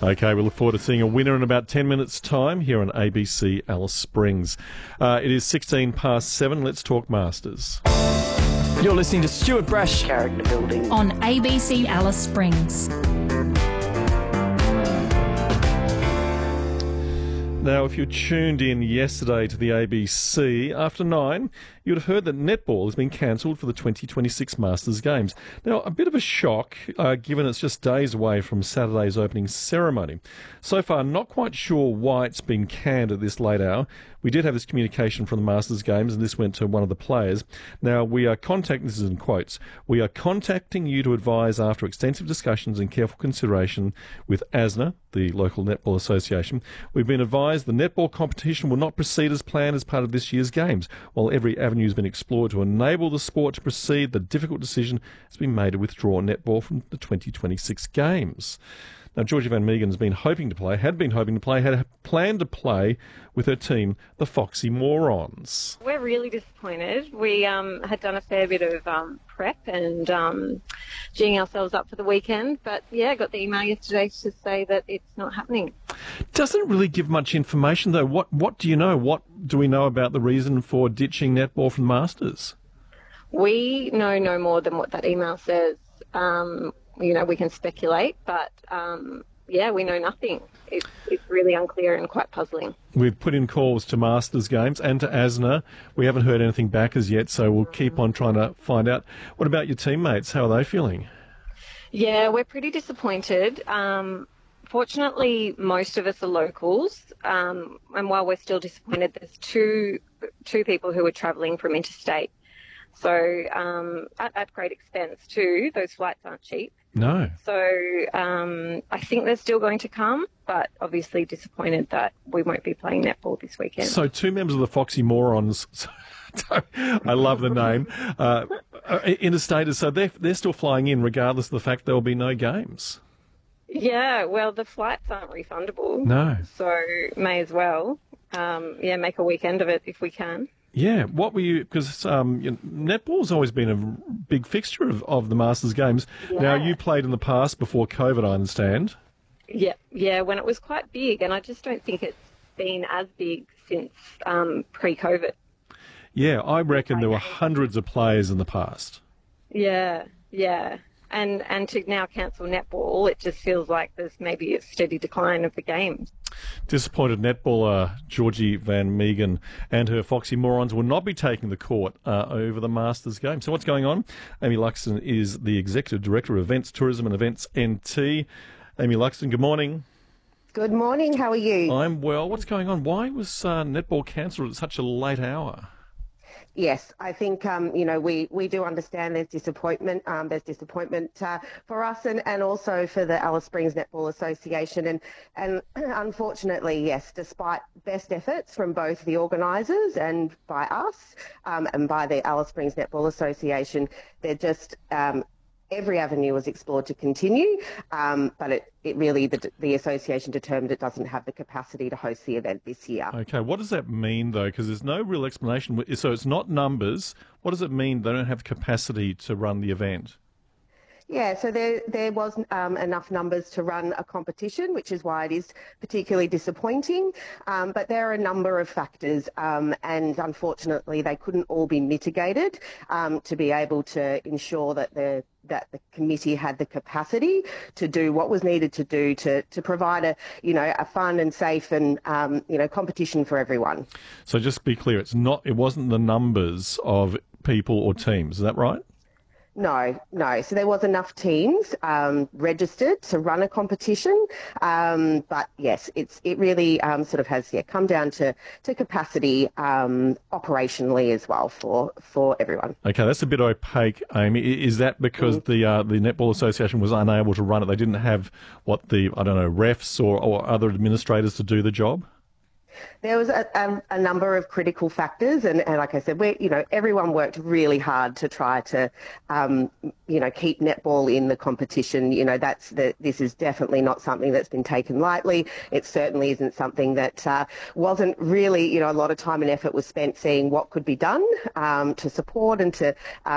Okay, we look forward to seeing a winner in about 10 minutes' time here on ABC Alice Springs. It is 16 past 7. Let's talk Masters. You're listening to Stuart Brash Character building on ABC Alice Springs. Now, if you tuned in yesterday to the ABC, after 9, you would have heard that netball has been cancelled for the 2026 Masters Games. Now, a bit of a shock, given it's just days away from Saturday's opening ceremony. So far, not quite sure why it's been canned at this late hour. We did have this communication from the Masters Games, and this went to one of the players. Now, this is in quotes, we are contacting you to advise after extensive discussions and careful consideration with ASNA, the local netball association. We've been advised the netball competition will not proceed as planned as part of this year's Games. While every avenue has been explored to enable the sport to proceed, the difficult decision has been made to withdraw netball from the 2026 Games. Now, Georgie Van Meegen had been hoping to play, had planned to play with her team, the Foxy Morons. We're really disappointed. We had done a fair bit of prep and geeing ourselves up for the weekend, but yeah, got the email yesterday to say that it's not happening. Doesn't really give much information, though. What do you know? What do we know about the reason for ditching netball from the Masters? We know no more than what that email says. We can speculate, but we know nothing. It's really unclear and quite puzzling. We've put in calls to Masters Games and to ASNA. We haven't heard anything back as yet, so we'll keep on trying to find out. What about your teammates? How are they feeling? Yeah, we're pretty disappointed. Fortunately, most of us are locals, and while we're still disappointed, there's two people who are travelling from interstate. So at great expense too. Those flights aren't cheap. No. So I think they're still going to come, but obviously disappointed that we won't be playing netball this weekend. So 2 members of the Foxy Morons, I love the name, interstate, so they're still flying in regardless of the fact there will be no games. Yeah, well, the flights aren't refundable. No. So may as well, make a weekend of it if we can. Yeah, what were you, because netball's always been a big fixture of the Masters Games. Yeah. Now, you played in the past before COVID, I understand. Yeah, when it was quite big, and I just don't think it's been as big since pre-COVID. Yeah, I reckon there were hundreds of players in the past. Yeah. And to now cancel netball, it just feels like there's maybe a steady decline of the games. Disappointed netballer Georgie Van Meegen and her Foxy Morons will not be taking the court over the Masters Game. So what's going on? Amy Luxton is the Executive Director of Events, Tourism and Events NT. Amy Luxton, good morning. Good morning, how are you? I'm well. What's going on? Why was netball cancelled at such a late hour? Yes, I think, we do understand there's disappointment. There's disappointment for us and also for the Alice Springs Netball Association. And unfortunately, yes, despite best efforts from both the organisers and by us and by the Alice Springs Netball Association, they're just... every avenue was explored to continue, but it really, the association determined it doesn't have the capacity to host the event this year. Okay, what does that mean, though? Because there's no real explanation. So it's not numbers. What does it mean they don't have capacity to run the event? Yeah, so there was enough numbers to run a competition, which is why it is particularly disappointing. But there are a number of factors, and unfortunately they couldn't all be mitigated to be able to ensure that the committee had the capacity to do what was needed to do to provide a fun and safe and competition for everyone. So just to be clear, it wasn't the numbers of people or teams, is that right? No. So there was enough teams registered to run a competition, but yes, it really sort of has come down to capacity operationally as well for everyone. Okay, that's a bit opaque, Amy. Is that because the Netball Association was unable to run it? They didn't have refs or other administrators to do the job? There was a number of critical factors, and like I said, everyone worked really hard to try to, keep netball in the competition. This is definitely not something that's been taken lightly. It certainly isn't something that wasn't really, a lot of time and effort was spent seeing what could be done to support and to